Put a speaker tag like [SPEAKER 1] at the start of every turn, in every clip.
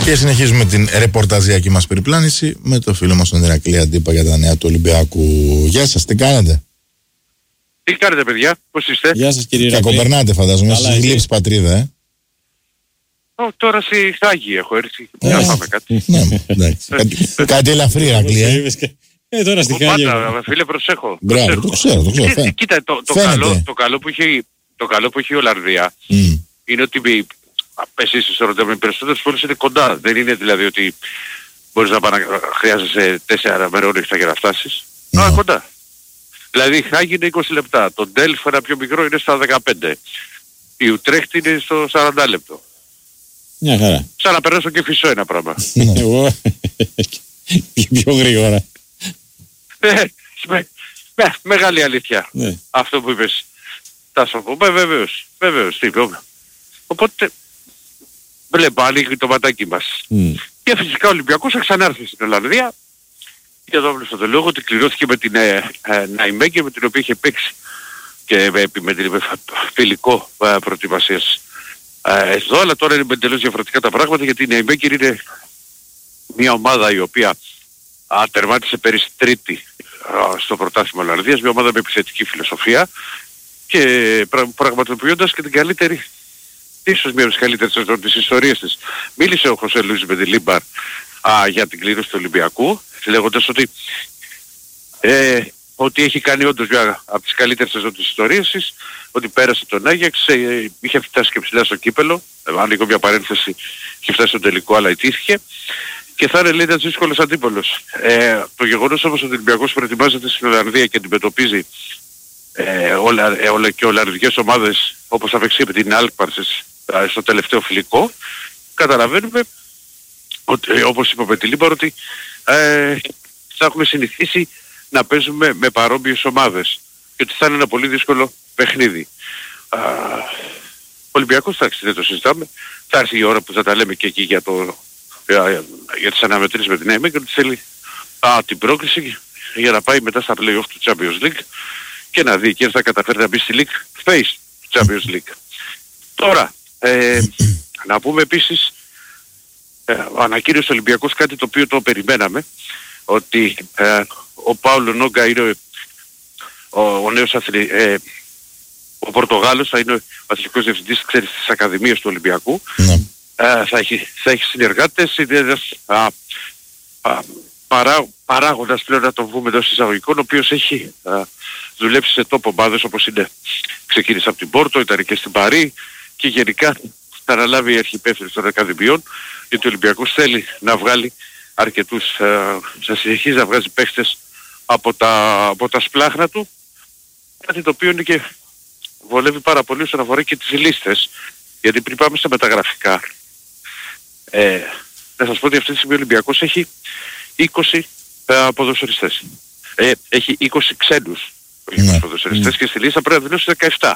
[SPEAKER 1] Και συνεχίζουμε την ρεπορταζιακή μας περιπλάνηση με το φίλο μας τον Ηρακλή Αντίπα για τα νέα του Ολυμπιακού. Γεια σας, τι κάνετε?
[SPEAKER 2] Τι κάνετε, παιδιά, πώς είστε?
[SPEAKER 3] Γεια σας, κύριε Ηρακλή.
[SPEAKER 1] Κακοπερνάτε, φαντάζομαι, στις λήψεις πατρίδα,
[SPEAKER 2] Τώρα στη Χάγη έχω έρθει. Να πάμε κάτι.
[SPEAKER 1] Ναι, εντάξει. Κάτι ελαφρύ, Ηρακλή,
[SPEAKER 3] Τώρα στη Χάγη.
[SPEAKER 2] Πάντα, φίλε, προσέχω.
[SPEAKER 1] Μπράβο, το ξέρω.
[SPEAKER 2] Κοίτα, το καλό που έχει η Ολλανδία είναι ότι εσείς στο Ροντέρ με περισσότερες πόλεις είναι κοντά. Δεν είναι δηλαδή ότι μπορείς να χρειάζεσαι 4 μερόληπτα για να φτάσεις. Κοντά. Δηλαδή η Χάγη είναι 20 λεπτά. Το Ντέλφ ένα πιο μικρό είναι στα 15. Η Ουτρέχτη είναι στο 40 λεπτό.
[SPEAKER 3] Μια χαρά.
[SPEAKER 2] Σαν να περάσω και φυσό ένα πράγμα.
[SPEAKER 3] Εγώ πιο γρήγορα.
[SPEAKER 2] Μεγάλη αλήθεια. Αυτό που είπες. Τάσο, βεβαίως. Οπότε βλέπω, ανοίγει το ματάκι μας. Και φυσικά ο Ολυμπιακός θα ξανάρθει στην Ολλανδία. Για το στο λόγο ότι κληρώθηκε με την Ναϊμέγκερ, με την οποία είχε παίξει και με την φιλικό προετοιμασίας εδώ, αλλά τώρα είναι εντελώς διαφορετικά τα πράγματα, γιατί η Ναϊμέγκερ είναι μια ομάδα η οποία τερμάτισε πέρυσι τρίτη στο πρωτάθλημα Ολλανδίας, μια ομάδα με επιθετική φιλοσοφία και πραγματοποιώντας και την καλύτερη, ίσως μια από τις καλύτερες σεζόν της ιστορίας της. Μίλησε ο Χωσέ Λουίς Μεντιλίμπαρ για την κλήρωση του Ολυμπιακού, λέγοντας ότι έχει κάνει όντως μια από τις καλύτερες σεζόν της ιστορίας της, ότι πέρασε τον Άγιαξ, είχε φτάσει και ψηλά στο κύπελο, ανοίγω μια παρένθεση, είχε φτάσει στο τελικό αλλά ιτήθηκε, και θα είναι, λέει, ένας δύσκολος αντίπολος. Το γεγονός όμως ότι ο Ολυμπιακός προετοιμάζεται στην Ολλανδία και αντιμετωπίζει και ολλανδικές ομάδες όπως θα παίξει με την Alkmaar στο τελευταίο φιλικό, καταλαβαίνουμε ότι, όπως είπε ο Μεντιλίμπαρ, ότι θα έχουμε συνηθίσει να παίζουμε με παρόμοιες ομάδες και ότι θα είναι ένα πολύ δύσκολο παιχνίδι. Ο Ολυμπιακός, εντάξει, δεν το συζητάμε, θα έρθει η ώρα που θα τα λέμε και εκεί για τις αναμετρήσεις με την ΑΕΜΕ και ότι θέλει την πρόκριση για να πάει μετά στα play-off του Champions League και να δει και αν θα καταφέρει να μπει στη League Face του Champions League. Τώρα, να πούμε επίσης, ανακοίνωσε ο Ολυμπιακός κάτι το οποίο το περιμέναμε, ότι ο Πάολο Νόγκα είναι ο νέος ο Πορτογάλος, θα είναι ο αθλητικός διευθυντής, ξέρεις, της Ακαδημίας του Ολυμπιακού. Θα έχει συνεργάτες, είναι ένας παράγοντας πλέον, να το βγούμε εντός εισαγωγικών, ο οποίος έχει δουλέψει σε τόπο ομάδες όπως είναι, ξεκίνησε από την Πόρτο, ήταν και στην Παρί και γενικά θα αναλάβει η αρχιπέφερη των Ακαδημιών, γιατί ο Ολυμπιακός θέλει να βγάλει αρκετούς, θα συνεχίζει να βγάζει παίχτες από τα σπλάχνα του, κάτι το οποίο είναι και βολεύει πάρα πολύ όσον αφορά και τις λίστες, γιατί πριν πάμε στα μεταγραφικά, να σας πω ότι αυτή τη στιγμή ο Ολυμπιακός έχει 20 ποδοσφαιριστές. Έχει 20 ξένους ποδοσφαιριστές και στη λίστα πρέπει να δηλώσει 17.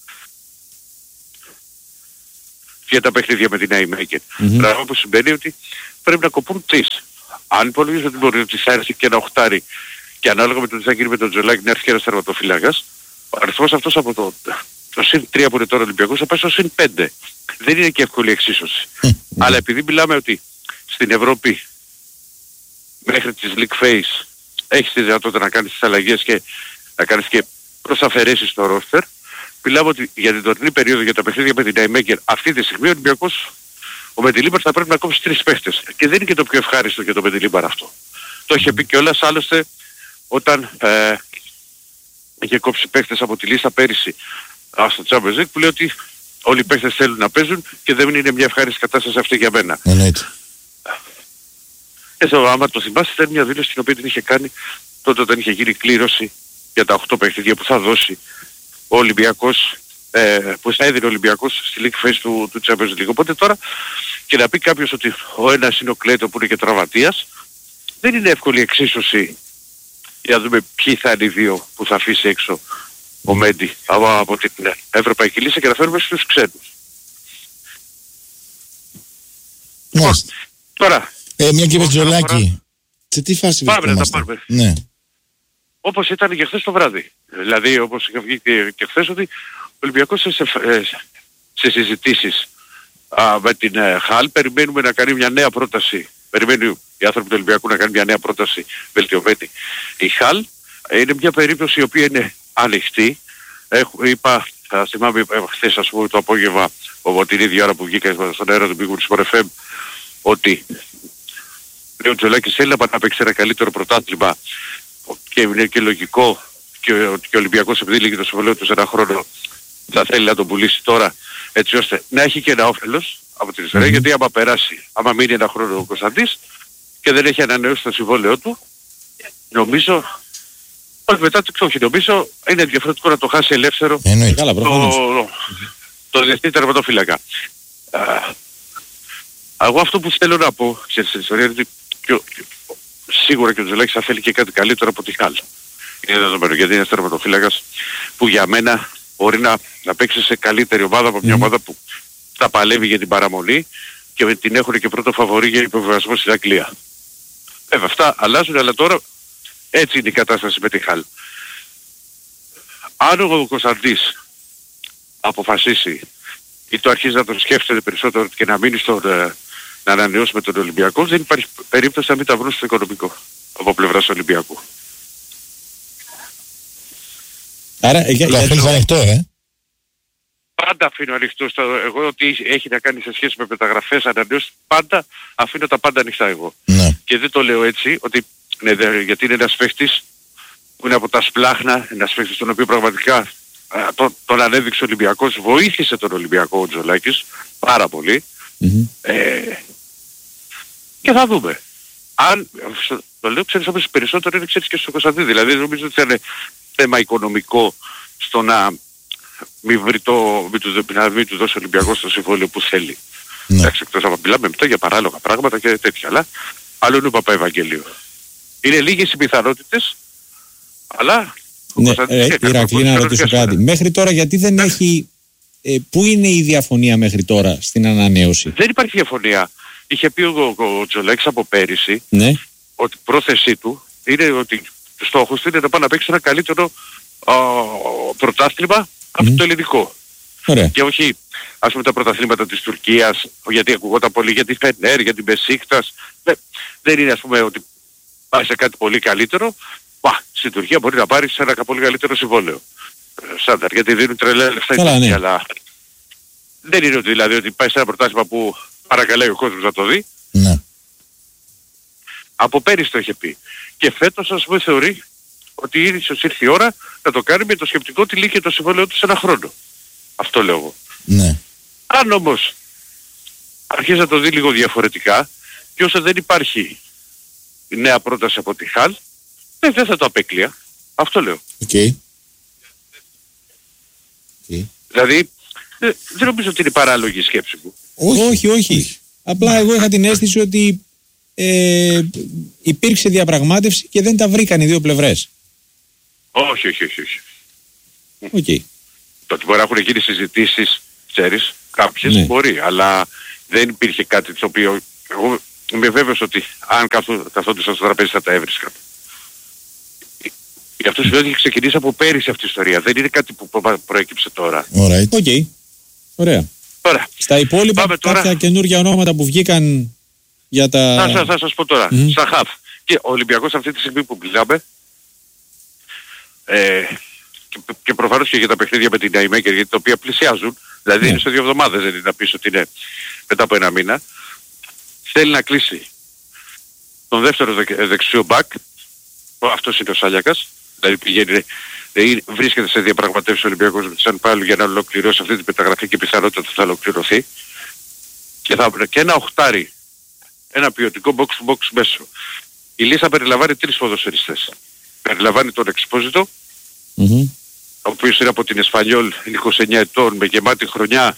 [SPEAKER 2] Για τα παιχνίδια με την ΑΕΜΕΚΕ. Πράγμα που σημαίνει ότι πρέπει να κοπούν 3. Αν υπολογίζεται ότι μπορεί ότι θα έρθει και ένα οχτάρι και ανάλογα με το τι θα γίνει με τον Τζολάκη να έρθει και ένας τερματοφύλακας, ο αριθμός αυτός από το συν 3 που είναι τώρα Ολυμπιακός θα πάει στο συν 5. Δεν είναι και εύκολη εξίσωση. Αλλά επειδή μιλάμε ότι στην Ευρώπη μέχρι τις League Phase έχεις τη δυνατότητα να κάνεις τις αλλαγές και να κάνεις και προσαφαιρέσεις στο ρόστερ, μιλάμε ότι για την τωρινή περίοδο, για τα παιχνίδια με την ΑΕΜΕΚΕΡ, αυτή τη στιγμή ο Ολυμπιακός, ο Μεντιλίμπαρ θα πρέπει να κόψει 3 παίχτες. Και δεν είναι και το πιο ευχάριστο για τον Μεντιλίμπαρ αυτό. Το είχε πει κιόλας άλλωστε όταν είχε κόψει παίχτες από τη λίστα πέρυσι στο Champions League, που λέει ότι όλοι οι παίχτες θέλουν να παίζουν και δεν είναι μια ευχάριστη κατάσταση αυτή για μένα. Άμα το θυμάσαι, ήταν μια δήλωση την οποία την είχε κάνει τότε όταν είχε γίνει κλήρωση για τα 8 παιχνίδια που θα δώσει ο Ολυμπιακός, που θα έδινε ο Ολυμπιακός στη League Phase του Champions League. Οπότε τώρα και να πει κάποιος ότι ο ένας είναι ο Κλέτο που είναι και τραυματίας, δεν είναι εύκολη εξίσωση για να δούμε ποιοι θα είναι οι δύο που θα αφήσει έξω ο Μέντι από την Ευρωπαϊκή Λίστα και να φέρουμε στους ξένους. Τώρα,
[SPEAKER 1] μια και Τζολάκη, σε τι φάση βρισκόμαστε? Ναι.
[SPEAKER 2] Όπως ήταν και χθες το βράδυ. Δηλαδή όπως είχα βγει και χθες, ότι ο Ολυμπιακός σε συζητήσεις με την Χαλ. Περιμένουμε να κάνει μια νέα πρόταση. Περιμένουν οι άνθρωποι του Ολυμπιακού να κάνουν μια νέα πρόταση βελτιωμένη. Η Χαλ είναι μια περίπτωση η οποία είναι ανοιχτή. Είπα, θα θυμάμαι χθες ας πούμε το απόγευμα, από την ίδια ώρα που βγήκα στον αέρα του Big Win Sport FM, ότι ο Τζολάκης θέλει να παίξει ένα καλύτερο πρωτάθλημα και είναι και λογικό και ο Ολυμπιακός επειδή λύγει το συμβολέο του σε ένα χρόνο θα θέλει να τον πουλήσει τώρα έτσι ώστε να έχει και ένα όφελος από την ιστορία, γιατί άμα περάσει, άμα μείνει ένα χρόνο ο Κωνσταντής και δεν έχει ανανεώσει το συμβόλαιό του, νομίζω, όχι μετά νομίζω είναι διαφορετικό να το χάσει ελεύθερο το διεθνή τερματοφύλακα. Εγώ αυτό που θέλω να πω στην ιστορία είναι ότι σίγουρα και ο Τζολάκης θα θέλει και κάτι καλύτερο από τη Χαλ. Είναι δεδομένο, γιατί είναι ένας τερματοφύλακας που για μένα μπορεί να παίξει σε καλύτερη ομάδα από μια ομάδα που θα παλεύει για την παραμονή και την έχουν και πρώτο φαβορί για υποβιβασμό στην Αγγλία. Βέβαια αυτά αλλάζουν, αλλά τώρα έτσι είναι η κατάσταση με τη Χαλ. Αν ο Κωνσταντής αποφασίσει ή το αρχίζει να τον σκέφτεται περισσότερο και να μείνει να ανανεώσει με τον Ολυμπιακό, δεν υπάρχει περίπτωση να μην τα βρουν στο οικονομικό από πλευράς Ολυμπιακού.
[SPEAKER 3] Άρα,
[SPEAKER 1] το αφήνεις ανοιχτό,
[SPEAKER 2] Πάντα αφήνω ανοιχτό. Εγώ ότι έχει να κάνει σε σχέση με μεταγραφές, ανανεώσεις, πάντα αφήνω τα πάντα ανοιχτά εγώ.
[SPEAKER 1] Ναι.
[SPEAKER 2] Και δεν το λέω έτσι, ότι, γιατί είναι ένας παίχτης που είναι από τα σπλάχνα, ένας παίχτης τον οποίο πραγματικά τον ανέδειξε ο Ολυμπιακός, βοήθησε τον Ολυμπιακό ο Τζολάκης πάρα πολύ. Και θα δούμε. Αν, το λέω ξέρεις όμως περισσότερο είναι ξέρεις και στο Κωνσταντή, δηλαδή νομίζω ότι θα είναι θέμα οικονομικό στο να μην του δώσει ο Ολυμπιακός το συμβόλαιο που θέλει. Εντάξει, εκτός από μιλάμε μετά για παράλογα πράγματα και τέτοια, αλλά άλλο είναι ο Παπαευαγγελίου. Είναι λίγες οι πιθανότητες, αλλά...
[SPEAKER 3] Ναι, Ηρακλή, να ρωτήσω κάτι. Μέχρι τώρα γιατί δεν έχει... πού είναι η διαφωνία μέχρι τώρα στην ανανέωση?
[SPEAKER 2] Δεν υπάρχει διαφωνία. Είχε πει ο Τζολάκης από πέρυσι ότι η πρόθεσή του είναι ότι στόχος του είναι να πάει να παίξει ένα καλύτερο πρωτάθλημα από το ελληνικό.
[SPEAKER 3] Ωραία.
[SPEAKER 2] Και όχι ας πούμε τα πρωταθλήματα της Τουρκίας, γιατί ακουγόταν πολύ για τη Φενέρ, για την Μπεσίκτας. Δεν είναι ας πούμε ότι πάει σε κάτι πολύ καλύτερο. Στην Τουρκία μπορεί να πάρει σε ένα πολύ καλύτερο συμβόλαιο. Στάνταρ, γιατί δίνουν τρελά λεφτά η Τουρκία, αλλά δεν είναι ότι δηλαδή ότι πάει σε ένα πρωτάθλημα που παρακαλάει ο κόσμος να το δει.
[SPEAKER 1] Ναι.
[SPEAKER 2] Από πέρυσι το είχε πει. Και φέτος ας πούμε θεωρεί ότι ίσως ήρθε η ώρα να το κάνει με το σκεπτικό ότι λύγει το συμβόλαιο του σε ένα χρόνο. Αυτό λέω εγώ.
[SPEAKER 1] Ναι.
[SPEAKER 2] Αν όμως αρχίζει να το δει λίγο διαφορετικά και όσο δεν υπάρχει η νέα πρόταση από τη Χαλ, δεν θα το απέκλεια. Αυτό λέω.
[SPEAKER 1] Okay.
[SPEAKER 2] Δηλαδή δεν νομίζω ότι είναι παράλογη η σκέψη μου.
[SPEAKER 3] Όχι. Απλά εγώ είχα την αίσθηση ότι υπήρξε διαπραγμάτευση και δεν τα βρήκαν οι δύο πλευρές.
[SPEAKER 2] Όχι.
[SPEAKER 3] Okay.
[SPEAKER 2] Το ότι μπορεί να έχουν γίνει συζητήσεις, ξέρεις, κάποιες μπορεί, αλλά δεν υπήρχε κάτι το οποίο εγώ είμαι βέβαιος ότι αν καθόντουσαν στο τραπέζι θα τα έβρισκαν. Γι' αυτό σημαίνει ότι έχει ξεκινήσει από πέρυσι αυτή η ιστορία. Δεν είναι κάτι που προέκυψε τώρα.
[SPEAKER 3] Okay. Ωραία.
[SPEAKER 2] Τώρα,
[SPEAKER 3] στα υπόλοιπα κάποια καινούργια ονόματα που βγήκαν για τα...
[SPEAKER 2] Θα σας πω τώρα. Στα χαφ. Και ο Ολυμπιακός αυτή τη στιγμή που μιλάμε και προφανώς και για τα παιχνίδια με την Ναϊμέκερ, γιατί τα οποία πλησιάζουν, δηλαδή είναι σε 2 εβδομάδες, δεν είναι να πεις ότι είναι μετά από 1 μήνα, θέλει να κλείσει τον δεύτερο δεξιό μπακ, αυτός είναι ο Σάλιακας, δηλαδή βρίσκεται σε διαπραγματεύσεις ο Ολυμπιακός με τη Σαν Πάολο για να ολοκληρώσει αυτή την μεταγραφή και πιθανότητα ότι θα ολοκληρωθεί, και θα βρει και ένα οχτάρι, ένα ποιοτικό box to box μέσο. Η λίστα περιλαμβάνει 3 ποδοσφαιριστές. Περιλαμβάνει τον Εξπόζητο, ο οποίος είναι από την Εσπανιόλ, είναι 29 ετών, με γεμάτη χρονιά,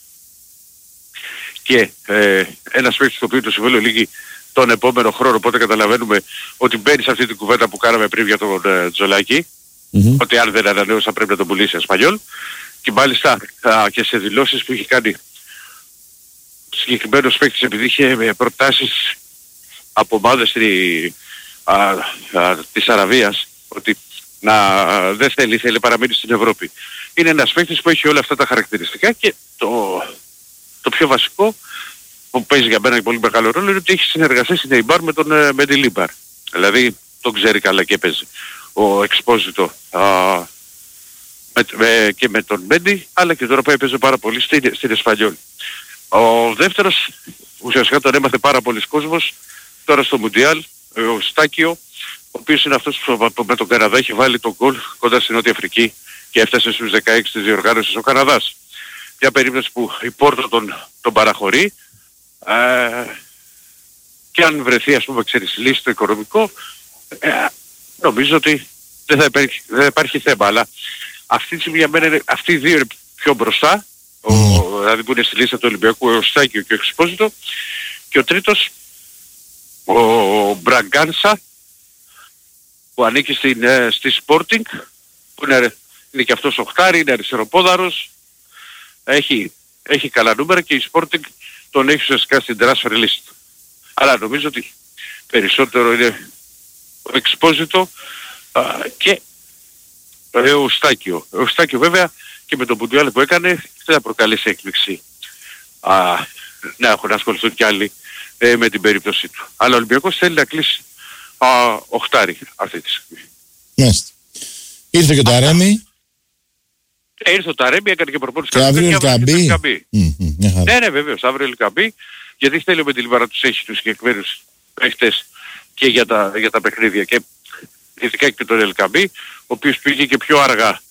[SPEAKER 2] και ένας παίκτης το οποίο το συμβόλαιο λύγει τον επόμενο χρόνο, οπότε καταλαβαίνουμε ότι μπαίνει σε αυτή την κουβέντα που κάναμε πριν για τον Τζολάκη, ότι αν δεν ανανέωσε θα πρέπει να τον πουλήσει Εσπανιόλ, και μάλιστα και σε δηλώσεις που είχε κάνει συγκεκριμένος παίκτης, επειδή είχε προτάσεις από ομάδες της Αραβίας, ότι δεν θέλει παραμείνει στην Ευρώπη. Είναι ένας παίκτης που έχει όλα αυτά τα χαρακτηριστικά, και το πιο βασικό που παίζει για μένα πολύ μεγάλο ρόλο είναι ότι έχει συνεργαστεί η Νεϊμάρ με τον Μεντιλίμπαρ. Δηλαδή τον ξέρει καλά και παίζει ο Εξπόζιτο και με τον Μέντι, αλλά και τώρα παίζει πάρα πολύ στην Εσπανιόλ. Ο δεύτερος ουσιαστικά τον έμαθε πάρα πολλοί κόσμος τώρα στο Μουντιάλ, ο Στάκιο, ο οποίος είναι αυτός που με τον Καναδά έχει βάλει τον γκολ κοντά στην Νότια Αφρική και έφτασε στους 16 της διοργάνωσης ο Καναδάς. Μια περίπτωση που η Πόρτο τον παραχωρεί και αν βρεθεί ας πούμε ξέρεις λύση το οικονομικό, νομίζω ότι δεν θα υπάρχει θέμα, αλλά αυτή τη στιγμή για μένα αυτοί οι δύο είναι πιο μπροστά, δηλαδή που είναι στη λίστα του Ολυμπιακού, ο Στάκιο και ο Εξπόζιτο, και ο τρίτος ο Μπραγκάνσα που ανήκει στη Sporting, που είναι και αυτός οχτάρι, είναι αριστεροπόδαρος, έχει καλά νούμερα και η Sporting τον έχει ουσιαστικά στην transfer list. Αλλά νομίζω ότι περισσότερο είναι ο Εξπόζιτο και ο Στάκιο. Ο Στάκιο βέβαια και με τον Μουντιάλ που έκανε δεν θα προκαλέσει έκπληξη να έχουν ασχοληθούν κι άλλοι με την περίπτωσή του. Αλλά ο Ολυμπιακός θέλει να κλείσει οχτάρι αυτή τη στιγμή.
[SPEAKER 1] Μάλιστα. Ήρθε και το Ταρέμι.
[SPEAKER 2] Ήρθε ο Ταρέμι, έκανε και προπόνηση.
[SPEAKER 1] Και αύριο Ελκαμπή.
[SPEAKER 2] Ναι, βεβαίως, αύριο Ελκαμπή, γιατί θέλει με τη Λιβάρα τους έχει τους συγκεκριμένους παίχτες και για τα παιχνίδια και ειδικά και τον Ελκαμπή, ο οποίος πήγε και πιο αργά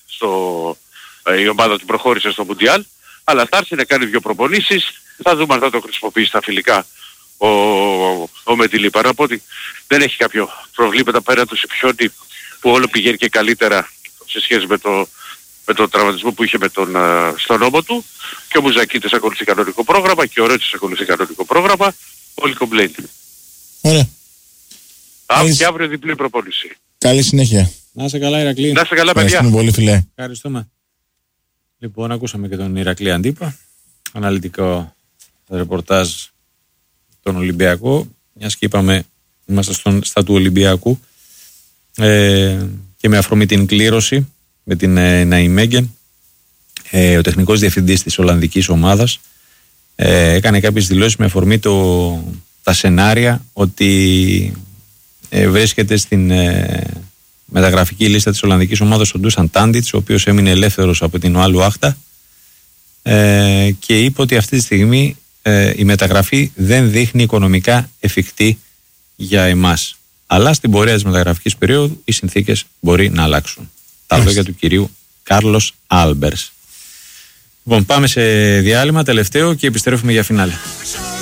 [SPEAKER 2] η ομάδα του προχώρησε στο Μουντιάλ, αλλά θα έρθει να κάνει δύο προπονήσεις, θα δούμε αν θα το χρησιμοποιήσει στα φιλικά ο Μεντιλίμπαρ, οπότε δεν έχει κάποιο προβλήματα πέρα του Σιπιώτη που όλο πηγαίνει και καλύτερα σε σχέση με τον τραυματισμό που είχε στον ώμο του, και ο Μουζακίτης ακολουθεί κανονικό πρόγραμμα και ο Ρότσης ακολουθεί κανονικό πρόγραμμα, όλοι κομπλέινοι.
[SPEAKER 1] Ωραία.
[SPEAKER 2] Και αύριο διπλή προπόνηση.
[SPEAKER 1] Καλή συνέχεια.
[SPEAKER 3] Να είσαι καλά, Ηρακλή.
[SPEAKER 2] Να είσαι καλά, παιδιά.
[SPEAKER 1] Ευχαριστούμε πολύ, φιλέ.
[SPEAKER 3] Ευχαριστούμε. Λοιπόν, ακούσαμε και τον Ηρακλή Αντίπα, αναλυτικό ρεπορτάζ τον Ολυμπιακό, μιας και είπαμε είμαστε στα του Ολυμπιακού, και με αφορμή την κλήρωση με την Ναϊμέγγεν, ο τεχνικός διευθυντής της Ολλανδικής ομάδας έκανε κάποιες δηλώσεις με αφορμή τα σενάρια ότι βρίσκεται στην μεταγραφική λίστα της Ολλανδικής ομάδας ο Ντούσαν Τάντιτς, ο οποίος έμεινε ελεύθερος από την Οάλου Άχτα, και είπε ότι αυτή τη στιγμή η μεταγραφή δεν δείχνει οικονομικά εφικτή για εμάς, αλλά στην πορεία της μεταγραφικής περίοδου οι συνθήκες μπορεί να αλλάξουν. Τα λόγια του κυρίου Κάρλος Άλμπερς. Λοιπόν, πάμε σε διάλειμμα τελευταίο και επιστρέφουμε για φινάλε.